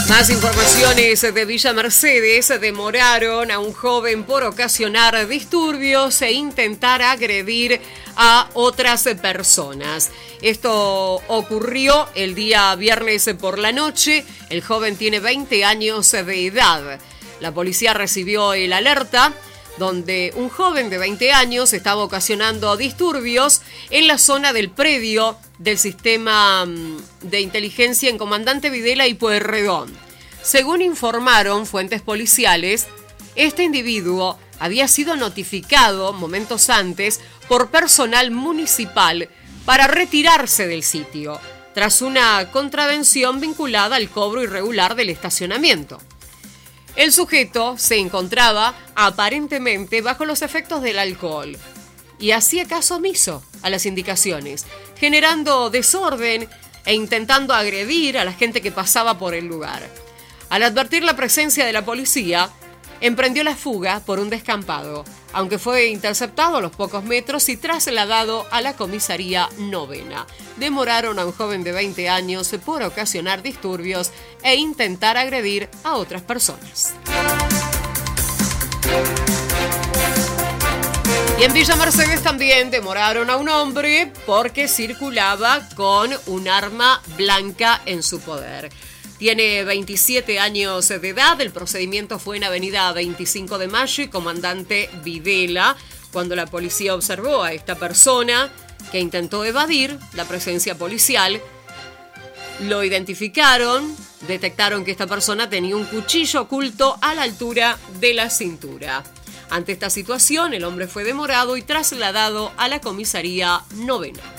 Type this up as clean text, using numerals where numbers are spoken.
Más informaciones de Villa Mercedes. Demoraron a un joven por ocasionar disturbios e intentar agredir a otras personas. Esto ocurrió el día viernes por la noche. El joven tiene 20 años de edad. La policía recibió el alerta donde un joven de 20 años estaba ocasionando disturbios en la zona del predio del sistema de inteligencia en Comandante Videla y Pueyrredón. Según informaron fuentes policiales, este individuo había sido notificado momentos antes por personal municipal para retirarse del sitio, tras una contravención vinculada al cobro irregular del estacionamiento. El sujeto se encontraba aparentemente bajo los efectos del alcohol y hacía caso omiso a las indicaciones, generando desorden e intentando agredir a la gente que pasaba por el lugar. Al advertir la presencia de la policía, emprendió la fuga por un descampado, aunque fue interceptado a los pocos metros y trasladado a la comisaría novena. Demoraron a un joven de 20 años por ocasionar disturbios e intentar agredir a otras personas. Y en Villa Mercedes también demoraron a un hombre porque circulaba con un arma blanca en su poder. Tiene 27 años de edad. El procedimiento fue en Avenida 25 de Mayo y Comandante Videla, cuando la policía observó a esta persona que intentó evadir la presencia policial. Lo identificaron, detectaron que esta persona tenía un cuchillo oculto a la altura de la cintura. Ante esta situación, el hombre fue demorado y trasladado a la comisaría novena.